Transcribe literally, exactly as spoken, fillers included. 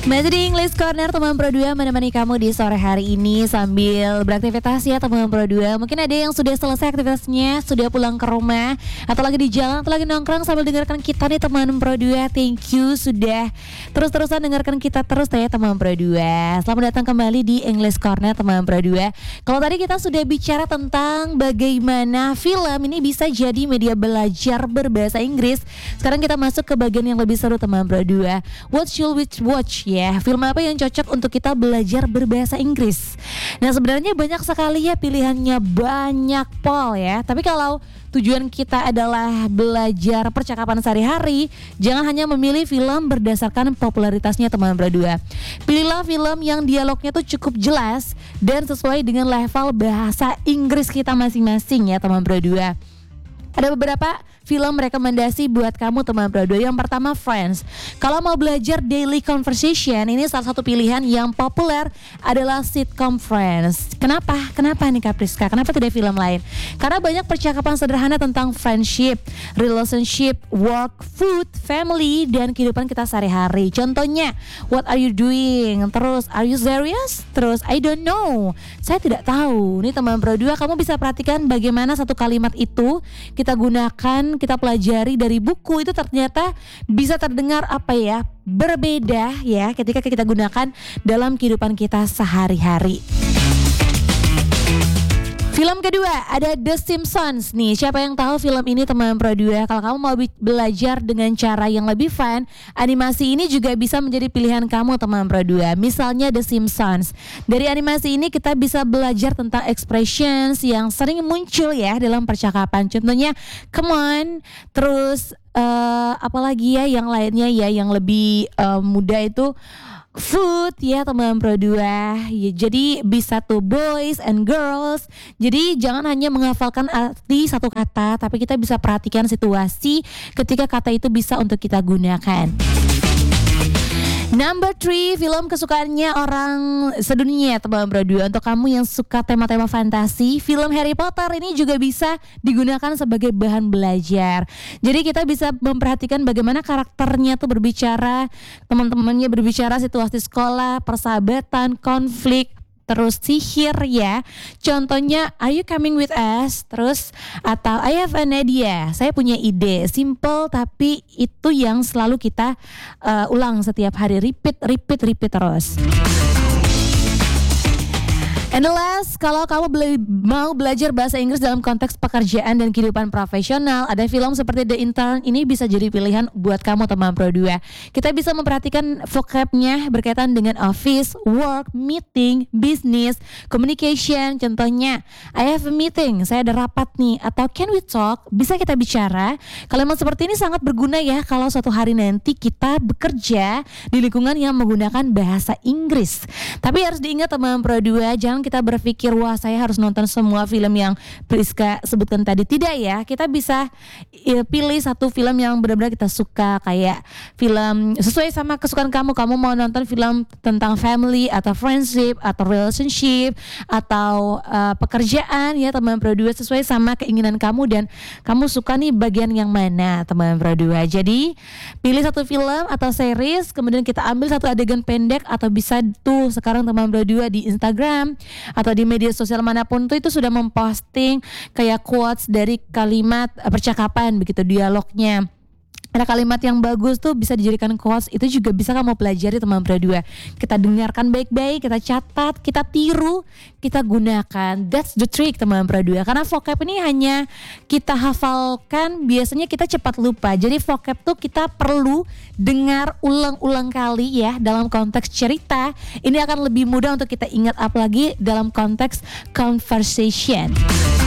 Masih di English Corner, teman Pro dua menemani kamu di sore hari ini sambil beraktivitas ya teman Pro dua. Mungkin ada yang sudah selesai aktivitasnya, sudah pulang ke rumah, atau lagi di jalan, atau lagi nongkrong sambil dengarkan kita nih teman Pro dua. Thank you sudah terus-terusan dengarkan kita terus ya teman Pro dua. Selamat datang kembali di English Corner teman Pro dua. Kalau tadi kita sudah bicara tentang bagaimana film ini bisa jadi media belajar berbahasa Inggris, sekarang kita masuk ke bagian yang lebih seru teman Pro dua. What should we watch ya? Ya, film apa yang cocok untuk kita belajar berbahasa Inggris? Nah, sebenarnya banyak sekali ya pilihannya, banyak Paul ya. Tapi kalau tujuan kita adalah belajar percakapan sehari-hari, jangan hanya memilih film berdasarkan popularitasnya teman Pro dua. Pilihlah film yang dialognya tuh cukup jelas dan sesuai dengan level bahasa Inggris kita masing-masing ya teman Pro dua. Ada beberapa film rekomendasi buat kamu teman Pro dua. Yang pertama Friends. Kalau mau belajar daily conversation, ini salah satu pilihan yang populer adalah sitcom Friends. Kenapa? Kenapa nih Kak Priska? Kenapa tidak film lain? Karena banyak percakapan sederhana tentang friendship, relationship, work, food, family, dan kehidupan kita sehari-hari. Contohnya, what are you doing? Terus, are you serious? Terus, I don't know. Saya tidak tahu. Nih teman Pro dua, kamu bisa perhatikan bagaimana satu kalimat itu kita gunakan, kita pelajari dari buku itu ternyata bisa terdengar apa ya, berbeda ya ketika kita gunakan dalam kehidupan kita sehari-hari. Film kedua ada The Simpsons nih. Siapa yang tahu film ini teman Pro dua? Kalau kamu mau belajar dengan cara yang lebih fun, animasi ini juga bisa menjadi pilihan kamu teman Pro dua. Misalnya The Simpsons. Dari animasi ini kita bisa belajar tentang expressions yang sering muncul ya dalam percakapan. Contohnya come on, terus uh, apalagi ya yang lainnya ya yang lebih uh, mudah itu food ya teman Pro dua ya, jadi bisa tuh boys and girls. Jadi jangan hanya menghafalkan arti satu kata, tapi kita bisa perhatikan situasi ketika kata itu bisa untuk kita gunakan. Number three, film kesukaannya orang sedunia teman Pro dua. Untuk kamu yang suka tema-tema fantasi, film Harry Potter ini juga bisa digunakan sebagai bahan belajar. Jadi kita bisa memperhatikan bagaimana karakternya tuh berbicara, teman-temannya berbicara situasi sekolah, persahabatan, konflik, terus sihir ya. Contohnya, are you coming with us? Terus atau I have an idea. Saya punya ide. Simple tapi itu yang selalu kita uh, ulang setiap hari. Repeat, repeat, repeat terus. And the last, kalau kamu bela- mau belajar bahasa Inggris dalam konteks pekerjaan dan kehidupan profesional, ada film seperti The Intern. Ini bisa jadi pilihan buat kamu teman Pro dua. Kita bisa memperhatikan vocabnya berkaitan dengan office, work, meeting, business, communication. Contohnya, I have a meeting, saya ada rapat nih. Atau can we talk? Bisa kita bicara. Kalau memang seperti ini sangat berguna ya kalau suatu hari nanti kita bekerja di lingkungan yang menggunakan bahasa Inggris. Tapi harus diingat teman Pro dua, jangan kita berpikir wah saya harus nonton semua film yang Priska sebutkan tadi. Tidak ya, kita bisa ya, pilih satu film yang benar-benar kita suka, kayak film sesuai sama kesukaan kamu. Kamu mau nonton film tentang family atau friendship atau relationship atau uh, pekerjaan ya teman Pro dua, sesuai sama keinginan kamu dan kamu suka nih bagian yang mana teman Pro dua. Jadi pilih satu film atau series, kemudian kita ambil satu adegan pendek, atau bisa tuh sekarang teman Pro dua di Instagram atau di media sosial manapun tuh itu sudah memposting kayak quotes dari kalimat percakapan begitu, dialognya. Ada kalimat yang bagus tuh bisa dijadikan quotes, itu juga bisa kamu pelajari teman Pro dua. Kita dengarkan baik-baik, kita catat, kita tiru, kita gunakan. That's the trick teman Pro dua. Karena vocab ini hanya kita hafalkan, biasanya kita cepat lupa. Jadi vocab tuh kita perlu dengar ulang-ulang kali ya dalam konteks cerita. Ini akan lebih mudah untuk kita ingat, apalagi dalam konteks conversation.